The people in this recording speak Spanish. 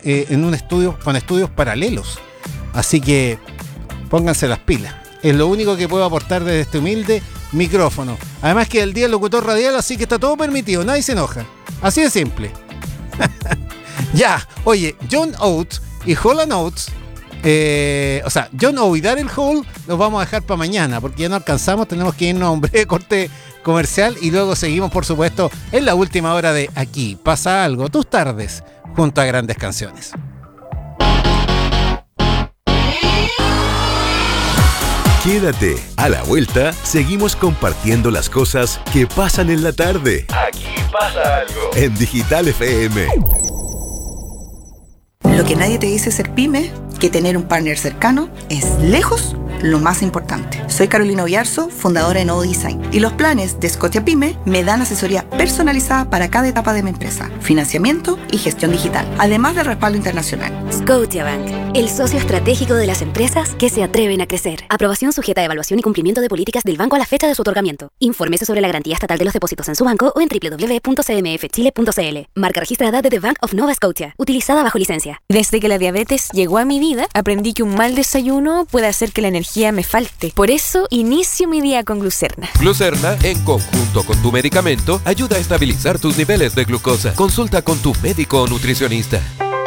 en un estudio con estudios paralelos. Así que pónganse las pilas. Es lo único que puedo aportar desde este humilde micrófono. Además que el día del locutor radial, así que está todo permitido, nadie se enoja. Así de simple. Ya, oye, John Oates y Hall & Oates, John Oates y Daryl Hall los vamos a dejar para mañana, porque ya no alcanzamos, tenemos que irnos a un breve corte comercial y luego seguimos, por supuesto, en la última hora de Aquí pasa algo, tus tardes, junto a grandes canciones. Quédate, a la vuelta seguimos compartiendo las cosas que pasan en la tarde. Aquí pasa algo. En Digital FM. Lo que nadie te dice ser pyme, que tener un partner cercano es lejos lo más importante. Soy Carolina Oyarzo, fundadora de Novo Design, y los planes de Scotiapyme me dan asesoría personalizada para cada etapa de mi empresa, financiamiento y gestión digital, además del respaldo internacional. Scotiabank, el socio estratégico de las empresas que se atreven a crecer. Aprobación sujeta a evaluación y cumplimiento de políticas del banco a la fecha de su otorgamiento. Infórmese sobre la garantía estatal de los depósitos en su banco o en www.cmfchile.cl. Marca registrada de The Bank of Nova Scotia, utilizada bajo licencia. Desde que la diabetes llegó a mi vida, aprendí que un mal desayuno puede hacer que la energía me falte. Por eso, inicio mi día con Glucerna. Glucerna, en conjunto con tu medicamento, ayuda a estabilizar tus niveles de glucosa. Consulta con tu médico o nutricionista.